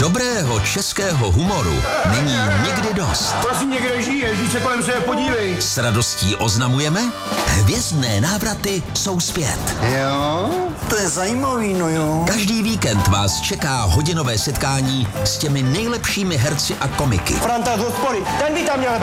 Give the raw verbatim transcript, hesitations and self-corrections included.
Dobrého českého humoru není nikdy dost. Prosím, někde žiješ, když se kolem sebe podívej. S radostí oznamujeme, hvězdné návraty jsou zpět. Jo, to je zajímavý, no jo. Každý víkend vás čeká hodinové setkání s těmi nejlepšími herci a komiky. Franta z hospody, ten by tam měl